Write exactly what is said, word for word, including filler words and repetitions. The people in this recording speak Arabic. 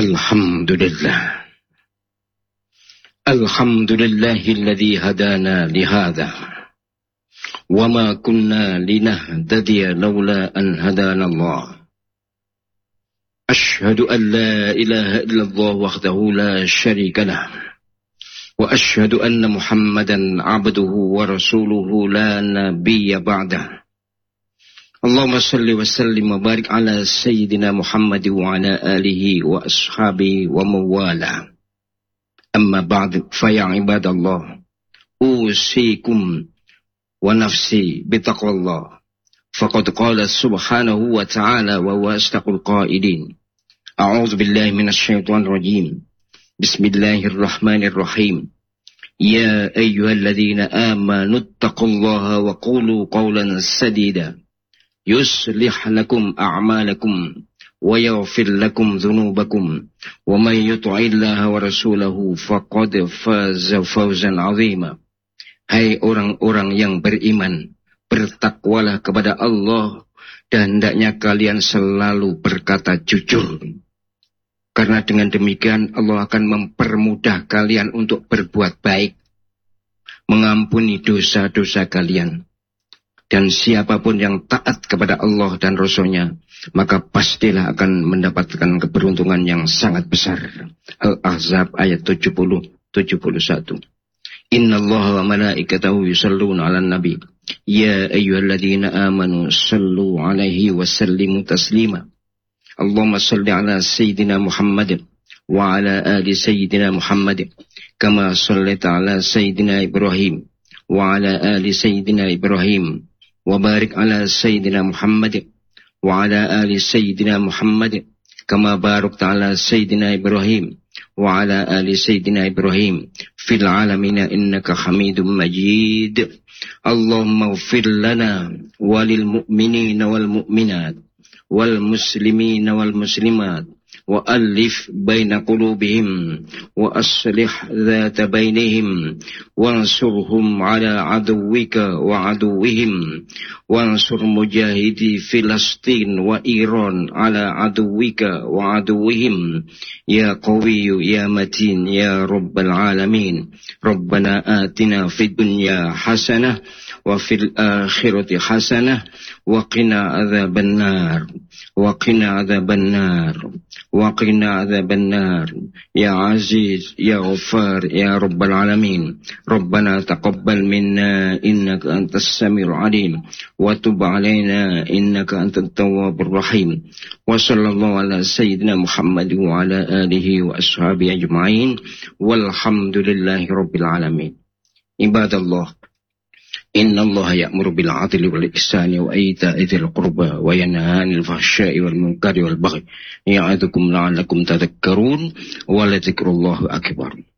Alhamdulillah. Alhamdulillahilladzi hadana lihada. Wa ma kunna linahtadiya laula an hadana Allah. Ashhadu an la ilaha illallah wahdahu la syarika lah. Wa ashhadu anna Muhammadan abduhu wa rasuluhu la nabiyya ba'dah. Allahumma salli wa sallim wa barik ala sayyidina Muhammad wa ala alihi wa ashabihi wa mawala. Amma ba'd, fa ya ibadallah, usikum wa nafsi bitaqwallah. Faqad qala subhanahu wa ta'ala wa huwa asdaqul qailin. A'udzu billahi minasy syaithanir rajim. Bismillahirrahmanirrahim. Ya ayyuhalladzina amanu taqullaha wa qulu qawlan sadida. Yuslih lakum a'malakum wa yaghfir lakum dhunubakum wa may yuti'illaha wa rasulahu faqad faza fawzan 'azima. Hai orang-orang yang beriman, bertakwalah kepada Allah dan hendaknya kalian selalu berkata jujur. Karena dengan demikian Allah akan mempermudah kalian untuk berbuat baik, mengampuni dosa-dosa kalian. Dan siapapun yang taat kepada Allah dan Rasul-Nya, maka pastilah akan mendapatkan keberuntungan yang sangat besar. Al-Ahzab ayat tujuh puluh tujuh puluh satu. Inna Allah wa malaikatahu yusalluna 'alan nabi. Ya ayyuhalladzina amanu sallu 'alaihi wa sallimu taslima. Allahumma salli 'ala sayyidina Muhammad wa 'ala ali sayyidina Muhammad kama shallaita 'ala sayyidina Ibrahim wa 'ala ali sayyidina Ibrahim. وبارك على سيدنا محمد وعلى آل سيدنا محمد كما باركت على سيدنا إبراهيم وعلى آل سيدنا إبراهيم في العالمين إنك حميد مجيد. اللهم اغفر لنا وللمؤمنين والمؤمنات والمسلمين والمسلمات وألف بين قلوبهم وأصلح ذات بينهم وانصرهم على عدوك وعدوهم وانصر مجاهدي فلسطين وإيران على عدوك وعدوهم يا قوي يا متين يا رب العالمين. ربنا آتنا في الدنيا حسنة وفي الآخرة حسنة وقنا عذاب النار وقنا عذاب النار وقنا عذاب النار يا عزيز يا غفار يا رب العالمين. ربنا تقبل منا إنك أنت السميع العليم وتب علينا إنك أنت التواب الرحيم. وصلى الله على سيدنا محمد وعلى آله وأصحابه أجمعين والحمد لله رب العالمين. عباد الله، إن الله يأمر بالعدل والإحسان وإيتاء ذي القربى وينهى عن الفحشاء والمنكر والبغي يعظكم لعلكم تذكرون ولذكر الله أكبر.